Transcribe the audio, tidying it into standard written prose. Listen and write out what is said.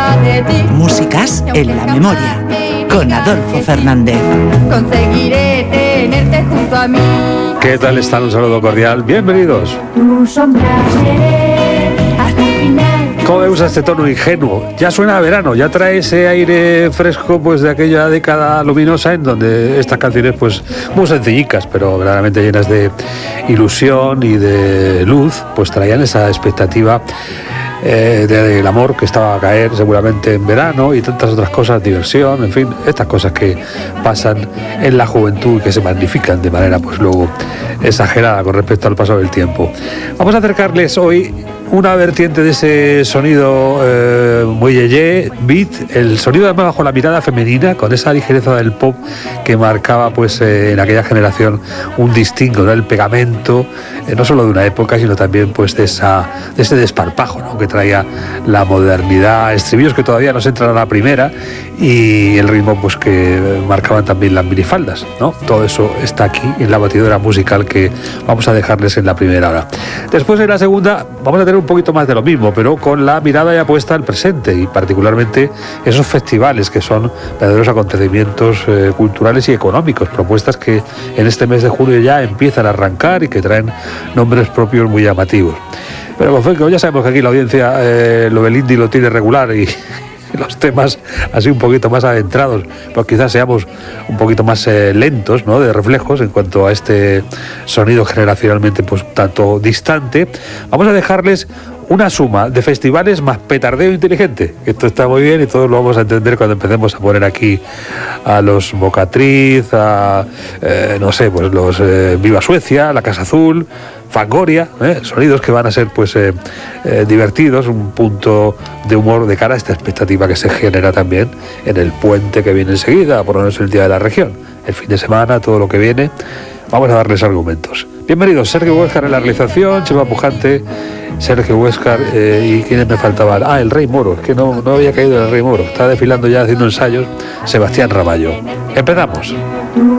Músicas en la memoria, con Adolfo Fernández. Conseguiré tenerte junto a mí. ¿Qué tal están? Un saludo cordial. Bienvenidos. Tu sombra seré hasta el final. ¿Cómo me gusta este tono ingenuo? Ya suena a verano, ya trae ese aire fresco pues de aquella década luminosa en donde estas canciones pues muy sencillicas, pero verdaderamente llenas de ilusión y de luz, pues traían esa expectativa del amor que estaba a caer seguramente en verano y tantas otras cosas, diversión, en fin, estas cosas que pasan en la juventud y que se magnifican de manera pues luego exagerada con respecto al paso del tiempo. Vamos a acercarles hoy una vertiente de ese sonido muy yeye, beat, el sonido además bajo la mirada femenina, con esa ligereza del pop que marcaba pues en aquella generación un distingo, ¿no? El pegamento, no solo de una época, sino también pues de ese desparpajo, ¿no? Que traía la modernidad, estribillos que todavía nos entran a la primera y el ritmo pues que marcaban también las minifaldas, ¿no? Todo eso está aquí en la batidora musical que vamos a dejarles en la primera hora. Después en la segunda vamos a tener un poquito más de lo mismo, pero con la mirada ya puesta al presente y particularmente esos festivales que son verdaderos acontecimientos culturales y económicos, propuestas que en este mes de junio ya empiezan a arrancar y que traen nombres propios muy llamativos. Pero ya sabemos que aquí la audiencia lo del indie lo tiene regular y los temas así un poquito más adentrados, pues quizás seamos un poquito más lentos, ¿no? De reflejos en cuanto a este sonido generacionalmente pues tanto distante. Vamos a dejarles una suma de festivales más petardeo inteligente. Esto está muy bien y todos lo vamos a entender cuando empecemos a poner aquí a los Mocatriz, a no sé, pues los Viva Suecia, la Casa Azul, Fangoria, sonidos que van a ser pues divertidos, un punto de humor de cara a esta expectativa que se genera también en el puente que viene enseguida, por lo menos el Día de la Región, el fin de semana, todo lo que viene. Vamos a darles argumentos. Bienvenidos, Sergio Huéscar en la realización, Chema Pujante, Sergio Huéscar y ¿quiénes me faltaban? El Rey Moro, es que no había caído en el Rey Moro, está desfilando ya haciendo ensayos, Sebastián Ramallo. Empezamos.